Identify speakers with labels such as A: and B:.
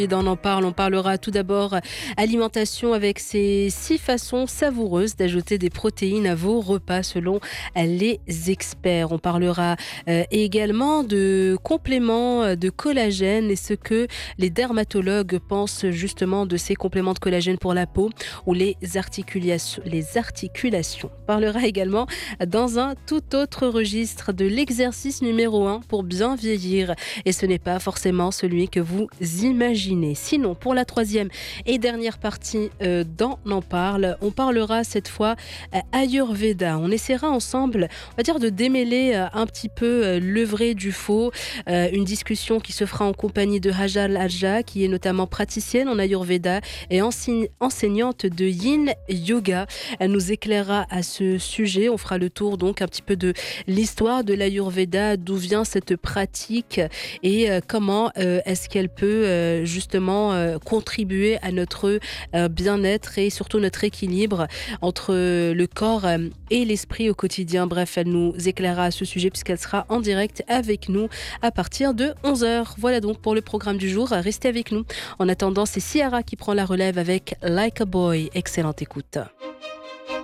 A: On en parle, on parlera tout d'abord alimentation avec ces 6 façons savoureuses d'ajouter des protéines à vos repas selon les experts. On parlera également de compléments de collagène et ce que les dermatologues pensent justement de ces compléments de collagène pour la peau ou les articulations. On parlera également dans un tout autre registre de l'exercice numéro 1 pour bien vieillir et ce n'est pas forcément celui que vous imaginez. Sinon, pour la troisième et dernière partie d'En en parle, on parlera cette fois Ayurveda. On essaiera ensemble, on va dire, de démêler un petit peu le vrai du faux. Une discussion qui se fera en compagnie de Hajal Aja, qui est notamment praticienne en Ayurveda et enseignante de Yin Yoga. Elle nous éclairera à ce sujet. On fera le tour donc un petit peu de l'histoire de l'Ayurveda, d'où vient cette pratique et comment est-ce qu'elle peut justement contribuer à notre bien-être et surtout notre équilibre entre le corps et l'esprit au quotidien. Bref, elle nous éclairera à ce sujet puisqu'elle sera en direct avec nous à partir de 11h. Voilà donc pour le programme du jour. Restez avec nous. En attendant, c'est Ciara qui prend la relève avec Like a Boy. Excellente écoute.